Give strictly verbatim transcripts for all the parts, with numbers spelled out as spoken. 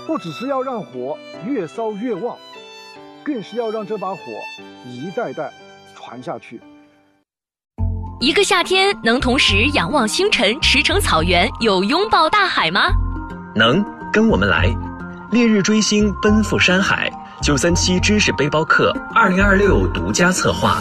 不只是要让火越烧越旺，更是要让这把火一代代传下去。 一个夏天能同时仰望星辰、驰骋草原，又拥抱大海吗？ 能，跟我们来，烈日追星，奔赴山海。九三七知识背包客二零二六独家策划，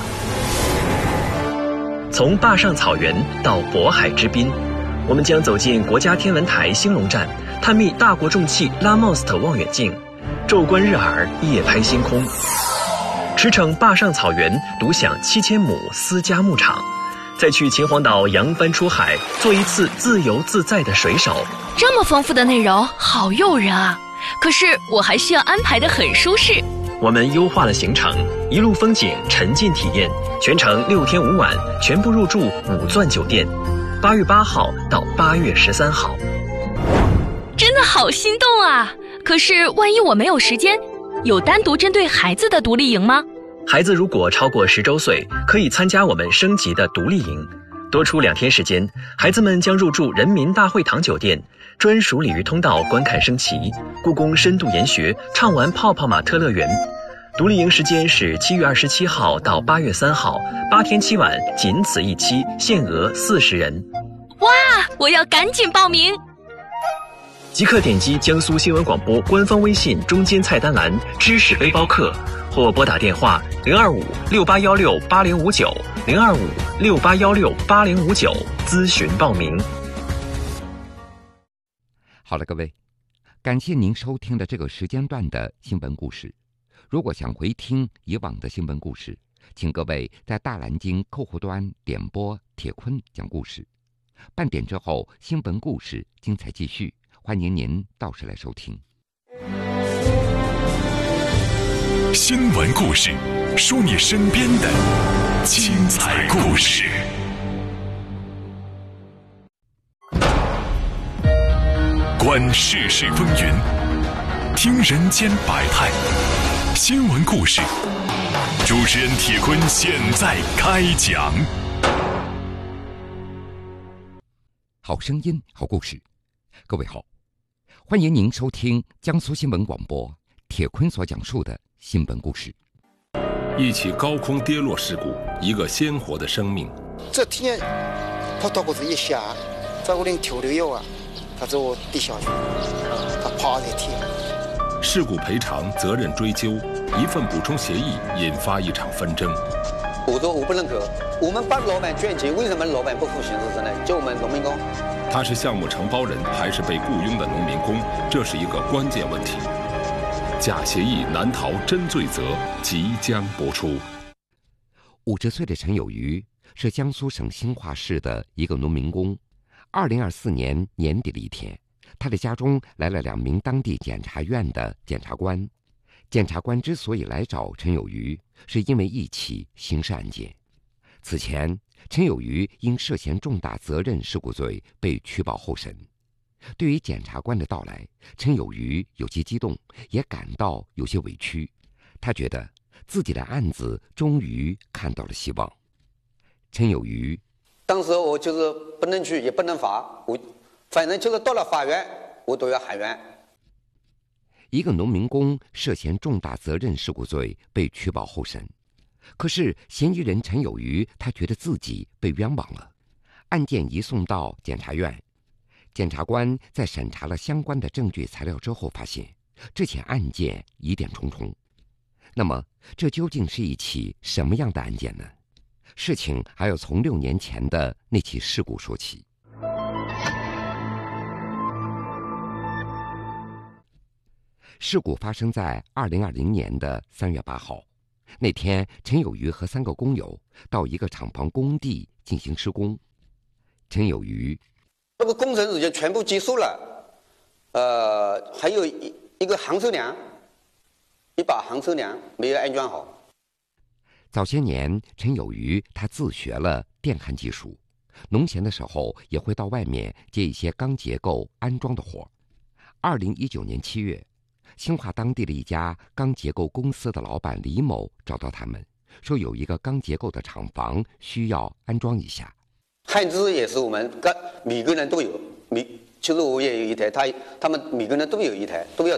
从坝上草原到渤海之滨，我们将走进国家天文台兴隆站，探秘大国重器拉莫斯特望远镜，昼观日珥，夜拍星空，驰骋坝上草原，独享七千亩私家牧场，再去秦皇岛扬帆出海，做一次自由自在的水手。 这么丰富的内容，好诱人啊！可是我还需要安排得很舒适。 我们优化了行程，一路风景，沉浸体验，全程六天五晚，全部入住五钻酒店。八月八号到八月十三号， 真的好心动啊！可是万一我没有时间，有单独针对孩子的独立营吗？ 孩子如果超过十周岁，可以参加我们升级的独立营。多出两天时间，孩子们将入住人民大会堂酒店，专属鲤鱼通道观看升旗，故宫深度研学，畅玩泡泡玛特乐园。独立营时间是七月二十七号到八月三号，八天七晚，仅此一期，限额四十人。 哇，我要赶紧报名！ 即刻点击江苏新闻广播官方微信中间菜单栏知识背包客，或拨打电话零二五六八幺六八零五九零二五六八幺六八零五九咨询报名。 好了，各位，感谢您收听的这个时间段的新闻故事。如果想回听以往的新闻故事，请各位在大蓝鲸客户端点播铁坤讲故事。半点之后，新闻故事精彩继续，欢迎您到时来收听。 新闻故事，说你身边的精彩故事。观世事风云，听人间百态。新闻故事，主持人铁坤现在开讲。 好声音，好故事。各位好，欢迎您收听江苏新闻广播铁坤所讲述的新闻故事。 一起高空跌落事故，一个鲜活的生命。 这天他到过这一下，在屋里跳的药啊，他就我跌下去，他趴在地。 事故赔偿责任追究，一份补充协议引发一场纷争。 我说我不认可，我们帮老板捐钱，为什么老板不负刑事责任？就我们农民工。 他是项目承包人还是被雇佣的农民工？这是一个关键问题。假协议难逃真罪责，即将播出。 五十岁的陈有余是江苏省兴化市的一个农民工。二零二四年年底的一天，他的家中来了两名当地检察院的检察官。检察官之所以来找陈有余，是因为一起刑事案件。此前，陈有余因涉嫌重大责任事故罪被取保候审。对于检察官的到来，陈有余有些激动，也感到有些委屈。他觉得自己的案子终于看到了希望。陈有余， 当时我就是不能去，也不能罚，我反正就是到了法院，我都要喊冤。 一个农民工涉嫌重大责任事故罪被取保候审，可是嫌疑人陈有余，他觉得自己被冤枉了。案件移送到检察院，检察官在审查了相关的证据材料之后，发现这起案件疑点重重。那么，这究竟是一起什么样的案件呢？事情还要从六年前的那起事故说起。事故发生在二零二零年的三月八号。那天，陈有余和三个工友到一个厂房工地进行施工。陈有余， 这个工程已经全部结束了，呃，还有一一个航车梁，一把航车梁没有安装好。 早些年，陈有余他自学了电焊技术，农闲的时候也会到外面接一些钢结构安装的活。二零一九年七月。兴化当地的一家钢结构公司的老板李某找到他们，说有一个钢结构的厂房需要安装一下。 焊织也是我们每个人都有，每其实我也有一台，他他们每个人都有一台，都要